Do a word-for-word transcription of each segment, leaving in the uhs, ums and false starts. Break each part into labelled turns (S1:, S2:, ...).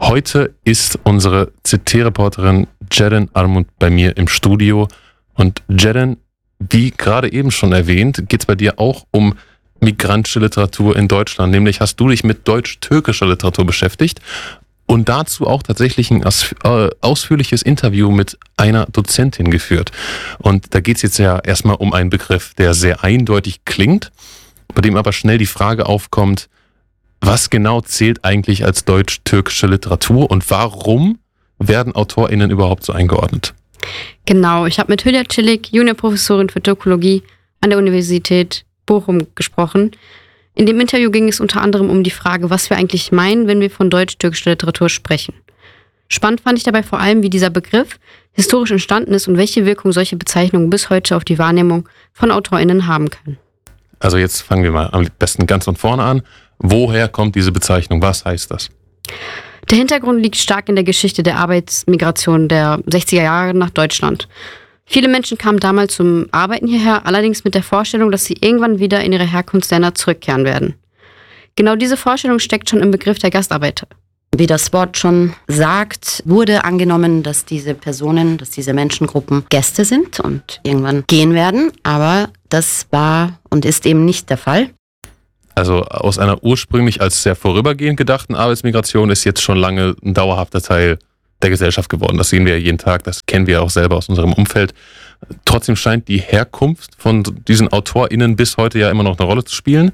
S1: Heute ist unsere C T-Reporterin Ceren Armut bei mir im Studio. Und Ceren, wie gerade eben schon erwähnt, geht es bei dir auch um migrantische Literatur in Deutschland. Nämlich hast du dich mit deutsch-türkischer Literatur beschäftigt und dazu auch tatsächlich ein ausführliches Interview mit einer Dozentin geführt. Und da geht es jetzt ja erstmal um einen Begriff, der sehr eindeutig klingt, bei dem aber schnell die Frage aufkommt, was genau zählt eigentlich als deutsch-türkische Literatur und warum werden AutorInnen überhaupt so eingeordnet?
S2: Genau, ich habe mit Hülya Çelik, Juniorprofessorin für Türkologie an der Universität Bochum, gesprochen. In dem Interview ging es unter anderem um die Frage, was wir eigentlich meinen, wenn wir von deutsch-türkischer Literatur sprechen. Spannend fand ich dabei vor allem, wie dieser Begriff historisch entstanden ist und welche Wirkung solche Bezeichnungen bis heute auf die Wahrnehmung von AutorInnen haben können.
S1: Also jetzt fangen wir mal am besten ganz von vorne an. Woher kommt diese Bezeichnung? Was heißt das?
S2: Der Hintergrund liegt stark in der Geschichte der Arbeitsmigration der sechziger Jahre nach Deutschland. Viele Menschen kamen damals zum Arbeiten hierher, allerdings mit der Vorstellung, dass sie irgendwann wieder in ihre Herkunftsländer zurückkehren werden. Genau diese Vorstellung steckt schon im Begriff der Gastarbeiter.
S3: Wie das Wort schon sagt, wurde angenommen, dass diese Personen, dass diese Menschengruppen Gäste sind und irgendwann gehen werden, aber das war und ist eben nicht der Fall.
S1: Also aus einer ursprünglich als sehr vorübergehend gedachten Arbeitsmigration ist jetzt schon lange ein dauerhafter Teil der Gesellschaft geworden. Das sehen wir ja jeden Tag, das kennen wir auch selber aus unserem Umfeld. Trotzdem scheint die Herkunft von diesen AutorInnen bis heute ja immer noch eine Rolle zu spielen.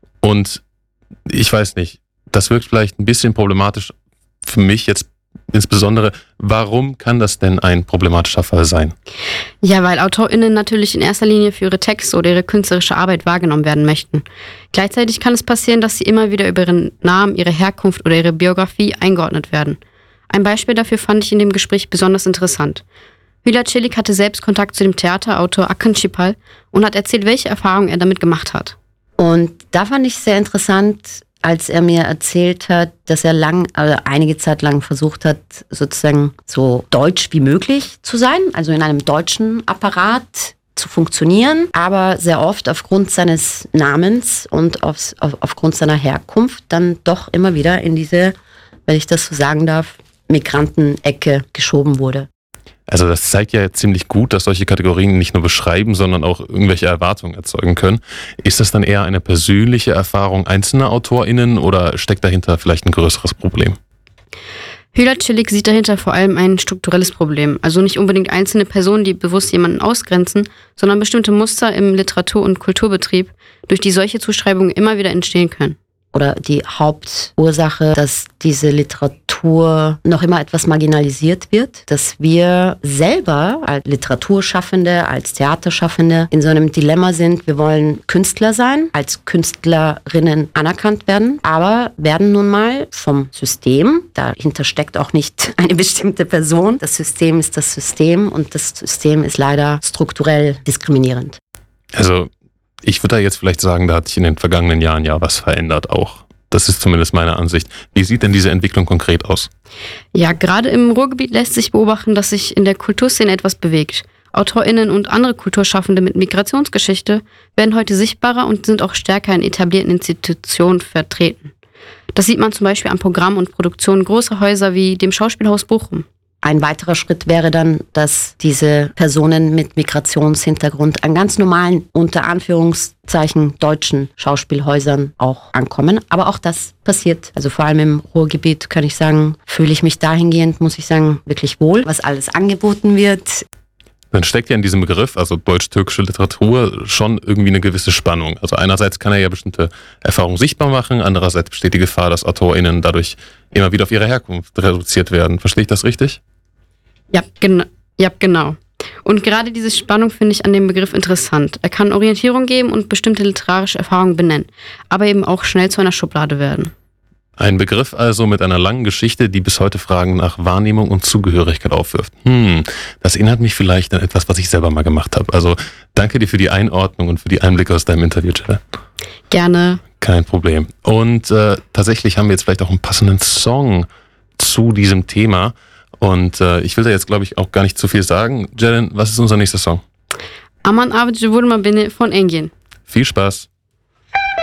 S1: Und ich weiß nicht, das wirkt vielleicht ein bisschen problematisch für mich jetzt insbesondere. Warum kann das denn ein problematischer Fall sein?
S2: Ja, weil AutorInnen natürlich in erster Linie für ihre Texte oder ihre künstlerische Arbeit wahrgenommen werden möchten. Gleichzeitig kann es passieren, dass sie immer wieder über ihren Namen, ihre Herkunft oder ihre Biografie eingeordnet werden. Ein Beispiel dafür fand ich in dem Gespräch besonders interessant. Hülya Çelik hatte selbst Kontakt zu dem Theaterautor Akın Çipal und hat erzählt, welche Erfahrungen er damit gemacht hat.
S3: Und da fand ich sehr interessant, als er mir erzählt hat, dass er lang, also einige Zeit lang versucht hat, sozusagen so deutsch wie möglich zu sein, also in einem deutschen Apparat zu funktionieren, aber sehr oft aufgrund seines Namens und auf, auf, aufgrund seiner Herkunft dann doch immer wieder in diese, wenn ich das so sagen darf, Migrantenecke geschoben wurde.
S1: Also das zeigt ja ziemlich gut, dass solche Kategorien nicht nur beschreiben, sondern auch irgendwelche Erwartungen erzeugen können. Ist das dann eher eine persönliche Erfahrung einzelner AutorInnen oder steckt dahinter vielleicht ein größeres Problem?
S2: Hülya Çelik sieht dahinter vor allem ein strukturelles Problem. Also nicht unbedingt einzelne Personen, die bewusst jemanden ausgrenzen, sondern bestimmte Muster im Literatur- und Kulturbetrieb, durch die solche Zuschreibungen immer wieder entstehen können.
S3: Oder die Hauptursache, dass diese Literatur noch immer etwas marginalisiert wird, dass wir selber als Literaturschaffende, als Theaterschaffende in so einem Dilemma sind. Wir wollen Künstler sein, als Künstlerinnen anerkannt werden, aber werden nun mal vom System, dahinter steckt auch nicht eine bestimmte Person, das System ist das System und das System ist leider strukturell diskriminierend.
S1: Also ich würde da jetzt vielleicht sagen, da hat sich in den vergangenen Jahren ja was verändert auch. Das ist zumindest meine Ansicht. Wie sieht denn diese Entwicklung konkret aus?
S2: Ja, gerade im Ruhrgebiet lässt sich beobachten, dass sich in der Kulturszene etwas bewegt. AutorInnen und andere Kulturschaffende mit Migrationsgeschichte werden heute sichtbarer und sind auch stärker in etablierten Institutionen vertreten. Das sieht man zum Beispiel an Programmen und Produktionen großer Häuser wie dem Schauspielhaus Bochum.
S3: Ein weiterer Schritt wäre dann, dass diese Personen mit Migrationshintergrund an ganz normalen, unter Anführungszeichen, deutschen Schauspielhäusern auch ankommen. Aber auch das passiert. Also vor allem im Ruhrgebiet kann ich sagen, fühle ich mich dahingehend, muss ich sagen, wirklich wohl, was alles angeboten wird.
S1: Dann steckt ja in diesem Begriff, also deutsch-türkische Literatur, schon irgendwie eine gewisse Spannung. Also einerseits kann er ja bestimmte Erfahrungen sichtbar machen, andererseits besteht die Gefahr, dass AutorInnen dadurch immer wieder auf ihre Herkunft reduziert werden. Verstehe ich das richtig?
S2: Ja, gen- ja, genau. Und gerade diese Spannung finde ich an dem Begriff interessant. Er kann Orientierung geben und bestimmte literarische Erfahrungen benennen, aber eben auch schnell zu einer Schublade werden.
S1: Ein Begriff also mit einer langen Geschichte, die bis heute Fragen nach Wahrnehmung und Zugehörigkeit aufwirft. Hm, das erinnert mich vielleicht an etwas, was ich selber mal gemacht habe. Also danke dir für die Einordnung und für die Einblicke aus deinem Interview, Ceren.
S2: Gerne.
S1: Kein Problem. Und äh, tatsächlich haben wir jetzt vielleicht auch einen passenden Song zu diesem Thema. Und äh, ich will da jetzt, glaube ich, auch gar nicht zu viel sagen. Ceren, was ist unser nächster Song?
S2: Aman Avcı Vurma Beni von Engin.
S1: Viel Spaß.